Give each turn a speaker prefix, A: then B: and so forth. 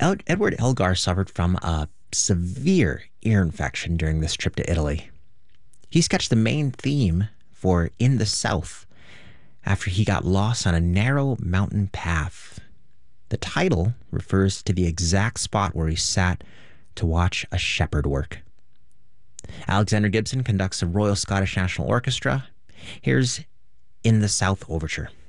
A: Edward Elgar suffered from a severe ear infection during this trip to Italy. He sketched the main theme for In the South after he got lost on a narrow mountain path. The title refers to the exact spot where he sat to watch a shepherd work. Alexander Gibson conducts the Royal Scottish National Orchestra. Here's In the South Overture.